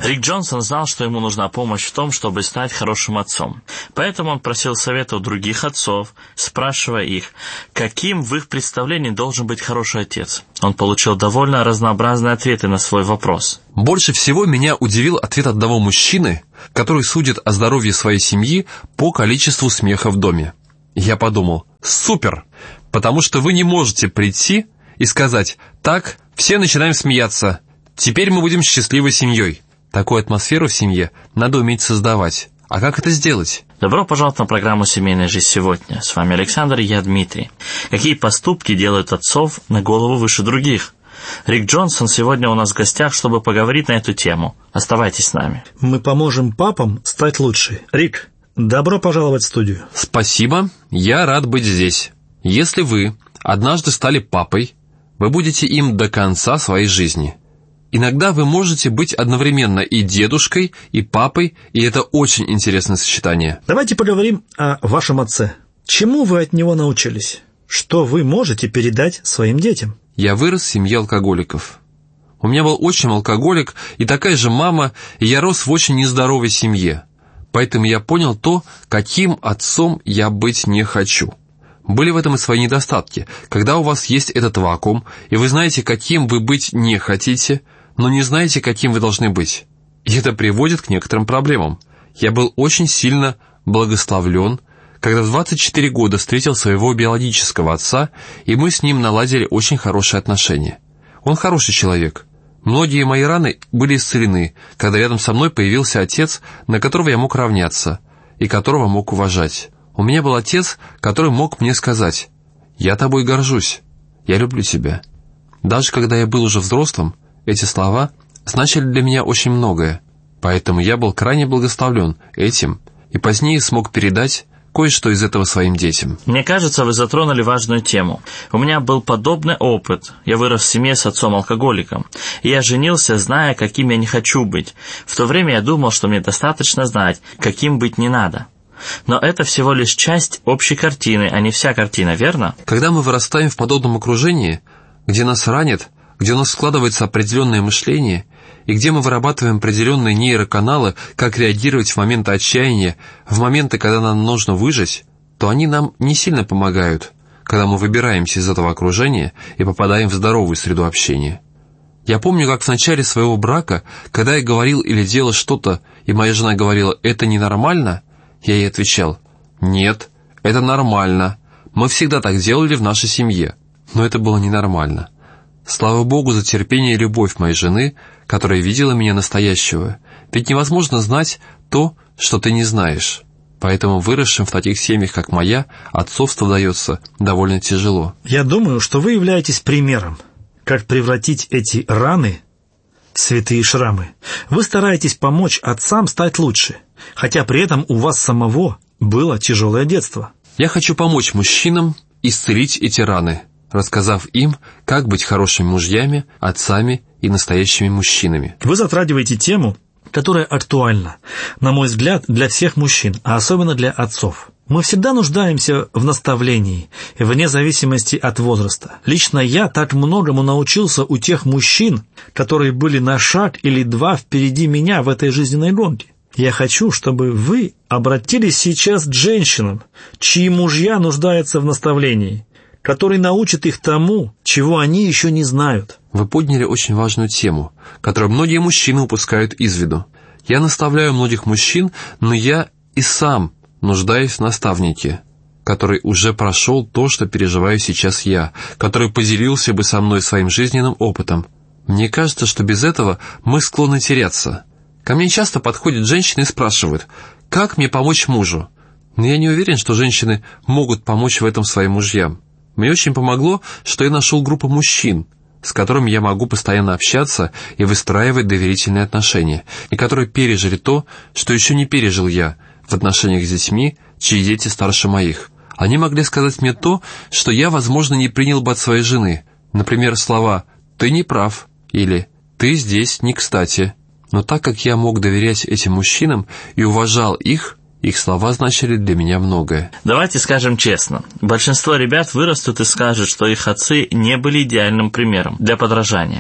Рик Джонсон знал, что ему нужна помощь в том, чтобы стать хорошим отцом. Поэтому он просил совета у других отцов, спрашивая их, каким в их представлении должен быть хороший отец. Он получил довольно разнообразные ответы на свой вопрос. Больше всего меня удивил ответ одного мужчины, который судит о здоровье своей семьи по количеству смеха в доме. Я подумал, супер, потому что вы не можете прийти и сказать, так, все начинаем смеяться, теперь мы будем счастливой семьей. Такую атмосферу в семье надо уметь создавать. А как это сделать? Добро пожаловать на программу «Семейная жизнь сегодня». С вами Александр, и я Дмитрий. Какие поступки делают отцов на голову выше других? Рик Джонсон сегодня у нас в гостях, чтобы поговорить на эту тему. Оставайтесь с нами. Мы поможем папам стать лучше. Рик, добро пожаловать в студию. Спасибо, я рад быть здесь. Если вы однажды стали папой, вы будете им до конца своей жизни. Иногда вы можете быть одновременно и дедушкой, и папой, и это очень интересное сочетание. Давайте поговорим о вашем отце. Чему вы от него научились? Что вы можете передать своим детям? Я вырос в семье алкоголиков. У меня был отчим алкоголик и такая же мама, и я рос в очень нездоровой семье. Поэтому я понял то, каким отцом я быть не хочу. Были в этом и свои недостатки. Когда у вас есть этот вакуум, и вы знаете, каким вы быть не хотите, но не знаете, каким вы должны быть. И это приводит к некоторым проблемам. Я был очень сильно благословлен, когда в 24 года встретил своего биологического отца, и мы с ним наладили очень хорошие отношения. Он хороший человек. Многие мои раны были исцелены, когда рядом со мной появился отец, на которого я мог равняться, и которого мог уважать. У меня был отец, который мог мне сказать: «Я тобой горжусь, я люблю тебя». Даже когда я был уже взрослым, эти слова значили для меня очень многое, поэтому я был крайне благословлен этим и позднее смог передать кое-что из этого своим детям. Мне кажется, вы затронули важную тему. У меня был подобный опыт. Я вырос в семье с отцом-алкоголиком. И я женился, зная, каким я не хочу быть. В то время я думал, что мне достаточно знать, каким быть не надо. Но это всего лишь часть общей картины, а не вся картина, верно? Когда мы вырастаем в подобном окружении, где нас ранит, где у нас складывается определенное мышление, и где мы вырабатываем определенные нейроканалы, как реагировать в моменты отчаяния, в моменты, когда нам нужно выжить, то они нам не сильно помогают, когда мы выбираемся из этого окружения и попадаем в здоровую среду общения. Я помню, как в начале своего брака, когда я говорил или делал что-то, и моя жена говорила: «Это ненормально», я ей отвечал: «Нет, это нормально. Мы всегда так делали в нашей семье». Но это было ненормально. Слава Богу за терпение и любовь моей жены, которая видела меня настоящего. Ведь невозможно знать то, что ты не знаешь. Поэтому выросшим в таких семьях, как моя, отцовство дается довольно тяжело. Я думаю, что вы являетесь примером, как превратить эти раны в святые шрамы. Вы стараетесь помочь отцам стать лучше, хотя при этом у вас самого было тяжелое детство. Я хочу помочь мужчинам исцелить эти раны, рассказав им, как быть хорошими мужьями, отцами и настоящими мужчинами. Вы затрагиваете тему, которая актуальна, на мой взгляд, для всех мужчин, а особенно для отцов. Мы всегда нуждаемся в наставлении, вне зависимости от возраста. Лично я так многому научился у тех мужчин, которые были на шаг или два впереди меня в этой жизненной гонке. Я хочу, чтобы вы обратились сейчас к женщинам, чьи мужья нуждаются в наставлении, который научит их тому, чего они еще не знают. Вы подняли очень важную тему, которую многие мужчины упускают из виду. Я наставляю многих мужчин, но я и сам нуждаюсь в наставнике, который уже прошел то, что переживаю сейчас я, который поделился бы со мной своим жизненным опытом. Мне кажется, что без этого мы склонны теряться. Ко мне часто подходят женщины и спрашивают: «Как мне помочь мужу?» Но я не уверен, что женщины могут помочь в этом своим мужьям. Мне очень помогло, что я нашел группу мужчин, с которыми я могу постоянно общаться и выстраивать доверительные отношения, и которые пережили то, что еще не пережил я в отношениях с детьми, чьи дети старше моих. Они могли сказать мне то, что я, возможно, не принял бы от своей жены. Например, слова «ты не прав» или «ты здесь не кстати». Но так как я мог доверять этим мужчинам и уважал их слова значили для меня многое. Давайте скажем честно. Большинство ребят вырастут и скажут, что их отцы не были идеальным примером для подражания.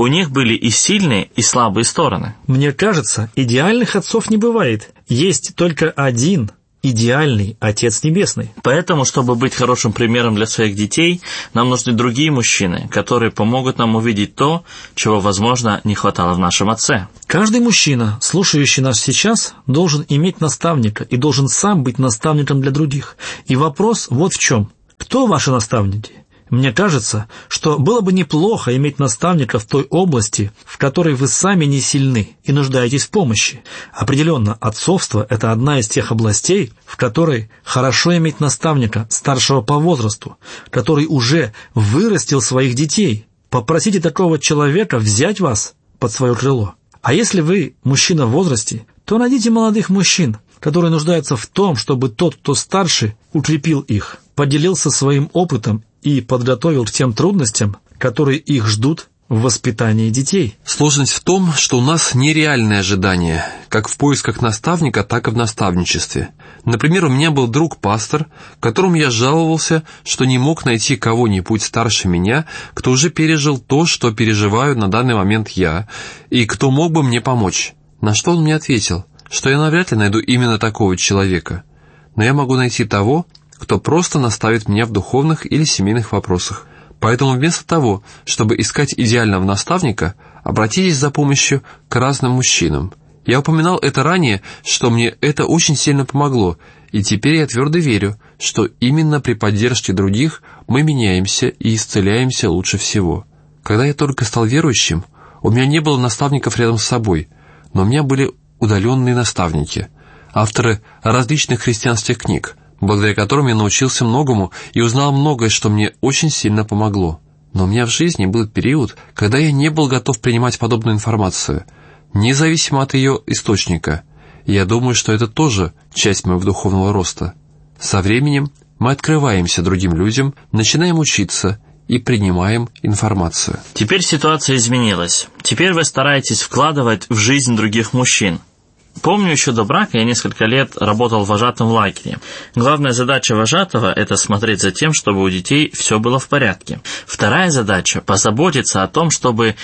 У них были и сильные, и слабые стороны. Мне кажется, идеальных отцов не бывает. Есть только один идеальный Отец Небесный. Поэтому, чтобы быть хорошим примером для своих детей, нам нужны другие мужчины, которые помогут нам увидеть то, чего, возможно, не хватало в нашем отце. Каждый мужчина, слушающий нас сейчас, должен иметь наставника и должен сам быть наставником для других. И вопрос вот в чем. Кто ваши наставники? Мне кажется, что было бы неплохо иметь наставника в той области, в которой вы сами не сильны и нуждаетесь в помощи. Определенно, отцовство – это одна из тех областей, в которой хорошо иметь наставника, старшего по возрасту, который уже вырастил своих детей. Попросите такого человека взять вас под свое крыло. А если вы мужчина в возрасте, то найдите молодых мужчин, которые нуждаются в том, чтобы тот, кто старше, укрепил их, поделился своим опытом и подготовил к тем трудностям, которые их ждут в воспитании детей. Сложность в том, что у нас нереальные ожидания, как в поисках наставника, так и в наставничестве. Например, у меня был друг-пастор, которому я жаловался, что не мог найти кого-нибудь старше меня, кто уже пережил то, что переживаю на данный момент я, и кто мог бы мне помочь. На что он мне ответил, что я навряд ли найду именно такого человека, но я могу найти того, кто просто наставит меня в духовных или семейных вопросах. Поэтому вместо того, чтобы искать идеального наставника, обратитесь за помощью к разным мужчинам. Я упоминал это ранее, что мне это очень сильно помогло, и теперь я твердо верю, что именно при поддержке других мы меняемся и исцеляемся лучше всего. Когда я только стал верующим, у меня не было наставников рядом с собой, но у меня были удаленные наставники, авторы различных христианских книг, благодаря которым я научился многому и узнал многое, что мне очень сильно помогло. Но у меня в жизни был период, когда я не был готов принимать подобную информацию, независимо от ее источника. И я думаю, что это тоже часть моего духовного роста. Со временем мы открываемся другим людям, начинаем учиться и принимаем информацию. Теперь ситуация изменилась. Теперь вы стараетесь вкладывать в жизнь других мужчин. Помню, еще до брака я несколько лет работал вожатым в лагере. Главная задача вожатого – это смотреть за тем, чтобы у детей все было в порядке. Вторая задача – позаботиться о том, чтобы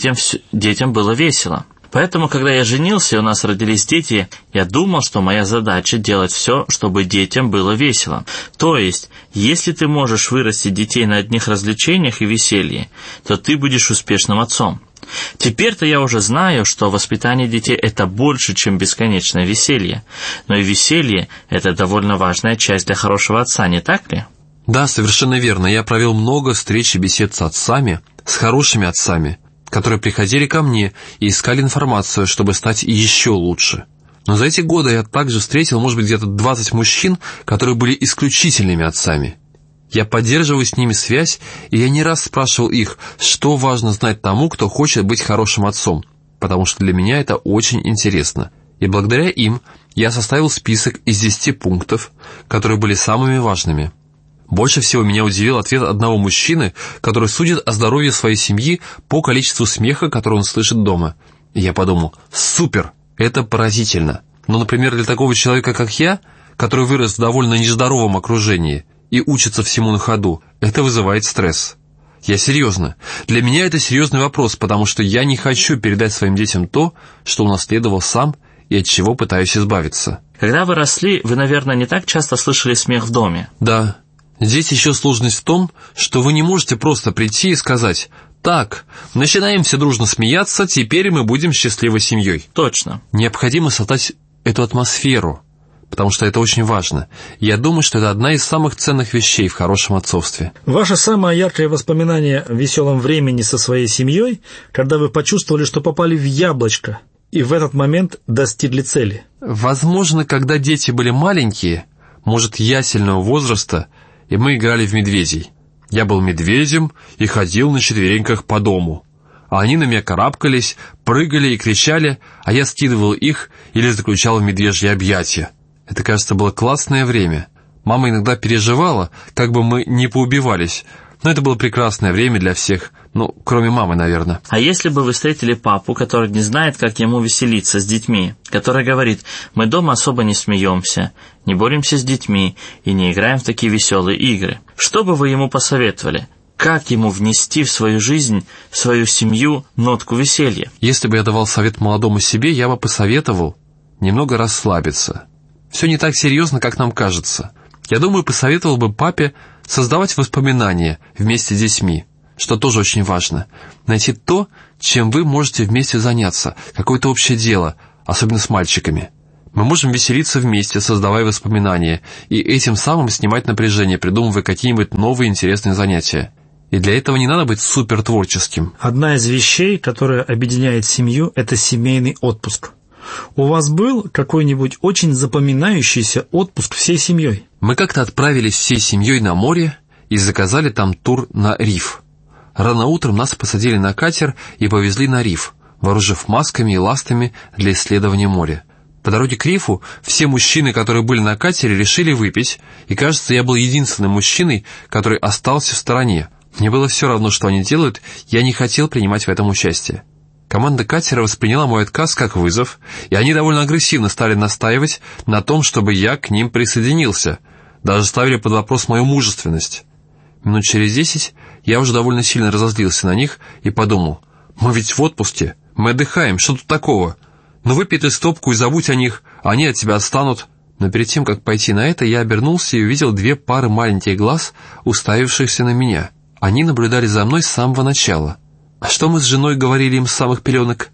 детям было весело. Поэтому, когда я женился и у нас родились дети, я думал, что моя задача – делать все, чтобы детям было весело. То есть, если ты можешь вырастить детей на одних развлечениях и веселье, то ты будешь успешным отцом. Теперь-то я уже знаю, что воспитание детей – это больше, чем бесконечное веселье. Но и веселье – это довольно важная часть для хорошего отца, не так ли? Да, совершенно верно. Я провел много встреч и бесед с отцами, с хорошими отцами, которые приходили ко мне и искали информацию, чтобы стать еще лучше. Но за эти годы я также встретил, может быть, где-то 20 мужчин, которые были исключительными отцами. Я поддерживаю с ними связь, и я не раз спрашивал их, что важно знать тому, кто хочет быть хорошим отцом, потому что для меня это очень интересно. И благодаря им я составил список из 10 пунктов, которые были самыми важными. Больше всего меня удивил ответ одного мужчины, который судит о здоровье своей семьи по количеству смеха, который он слышит дома. И я подумал, супер, это поразительно. Но, например, для такого человека, как я, который вырос в довольно нездоровом окружении и учится всему на ходу, это вызывает стресс. Я серьезно. Для меня это серьезный вопрос, потому что я не хочу передать своим детям то, что унаследовал сам и от чего пытаюсь избавиться. Когда вы росли, вы, наверное, не так часто слышали смех в доме. Да. Здесь еще сложность в том, что вы не можете просто прийти и сказать: «Так, начинаем все дружно смеяться, теперь мы будем счастливой семьей». Точно. Необходимо создать эту атмосферу, потому что это очень важно. Я думаю, что это одна из самых ценных вещей в хорошем отцовстве. Ваше самое яркое воспоминание о веселом времени со своей семьей, когда вы почувствовали, что попали в яблочко, и в этот момент достигли цели? Возможно, когда дети были маленькие, может, ясельного возраста, и мы играли в медведей. Я был медведем и ходил на четвереньках по дому. А они на меня карабкались, прыгали и кричали, а я скидывал их или заключал в медвежьи объятия. Это, кажется, было классное время. Мама иногда переживала, как бы мы не поубивались, но это было прекрасное время для всех, кроме мамы, наверное. А если бы вы встретили папу, который не знает, как ему веселиться с детьми, который говорит: мы дома особо не смеемся, не боремся с детьми и не играем в такие веселые игры, что бы вы ему посоветовали? как ему внести в свою жизнь, в свою семью нотку веселья? Если бы я давал совет молодому себе, я бы посоветовал немного расслабиться. Все не так серьезно, как нам кажется. Я думаю, посоветовал бы папе создавать воспоминания вместе с детьми, что тоже очень важно. Найти то, чем вы можете вместе заняться, какое-то общее дело, особенно с мальчиками. Мы можем веселиться вместе, создавая воспоминания, и этим самым снимать напряжение, придумывая какие-нибудь новые интересные занятия. И для этого не надо быть супертворческим. Одна из вещей, которая объединяет семью, это семейный отпуск. У вас был какой-нибудь очень запоминающийся отпуск всей семьей? Мы как-то отправились всей семьей на море и заказали там тур на риф. Рано утром нас посадили на катер и повезли на риф, вооружив масками и ластами для исследования моря. По дороге к рифу все мужчины, которые были на катере, решили выпить, и, кажется, я был единственным мужчиной, который остался в стороне. Мне было все равно, что они делают, я не хотел принимать в этом участие. Команда катера восприняла мой отказ как вызов, и они довольно агрессивно стали настаивать на том, чтобы я к ним присоединился. Даже ставили под вопрос мою мужественность. Минут через 10 я уже довольно сильно разозлился на них и подумал: мы ведь в отпуске, мы отдыхаем, что тут такого? Ну выпей ты стопку и забудь о них, они от тебя отстанут. Но перед тем, как пойти на это, я обернулся и увидел 2 пары маленьких глаз, уставившихся на меня. Они наблюдали за мной с самого начала. А что мы с женой говорили им с самых пеленок?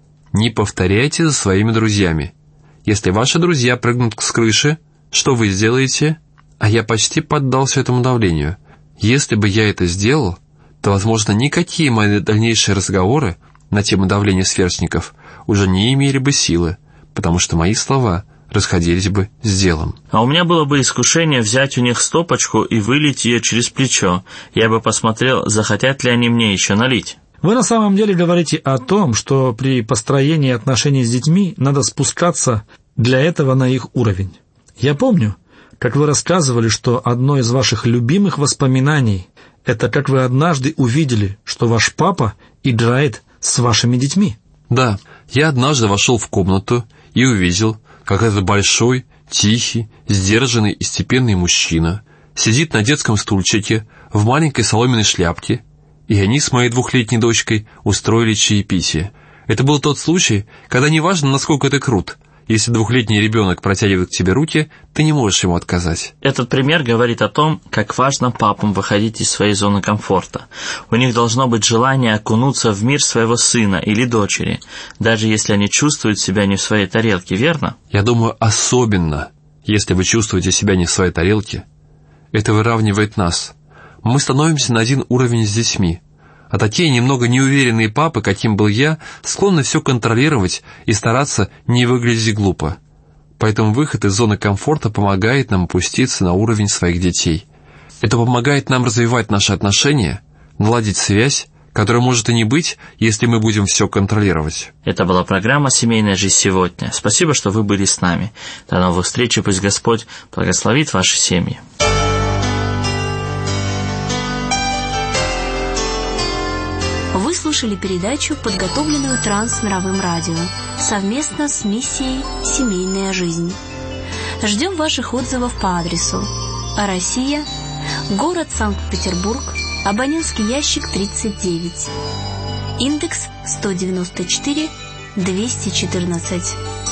Не повторяйте за своими друзьями. Если ваши друзья прыгнут с крыши, что вы сделаете? А я почти поддался этому давлению. Если бы я это сделал, то, возможно, никакие мои дальнейшие разговоры на тему давления сверстников уже не имели бы силы, потому что мои слова расходились бы с делом. А у меня было бы искушение взять у них стопочку и вылить ее через плечо. Я бы посмотрел, захотят ли они мне еще налить. Вы на самом деле говорите о том, что при построении отношений с детьми надо спускаться для этого на их уровень. Я помню, как вы рассказывали, что одно из ваших любимых воспоминаний – это как вы однажды увидели, что ваш папа играет с вашими детьми. Да, я однажды вошел в комнату и увидел, как этот большой, тихий, сдержанный и степенный мужчина сидит на детском стульчике в маленькой соломенной шляпке, и они с моей 2-летней дочкой устроили чаепитие. Это был тот случай, когда неважно, насколько ты крут, если 2-летний ребенок протягивает к тебе руки, ты не можешь ему отказать. Этот пример говорит о том, как важно папам выходить из своей зоны комфорта. У них должно быть желание окунуться в мир своего сына или дочери, даже если они чувствуют себя не в своей тарелке, верно? Я думаю, особенно, если вы чувствуете себя не в своей тарелке, это выравнивает нас. Мы становимся на один уровень с детьми. А такие немного неуверенные папы, каким был я, склонны все контролировать и стараться не выглядеть глупо. Поэтому выход из зоны комфорта помогает нам опуститься на уровень своих детей. Это помогает нам развивать наши отношения, наладить связь, которая может и не быть, если мы будем все контролировать. Это была программа «Семейная жизнь сегодня». Спасибо, что вы были с нами. До новых встреч, и пусть Господь благословит ваши семьи. Вы слушали передачу, подготовленную Трансмировым радио, совместно с миссией «Семейная жизнь». Ждем ваших отзывов по адресу: Россия, город Санкт-Петербург, абонентский ящик 39, индекс 194 214.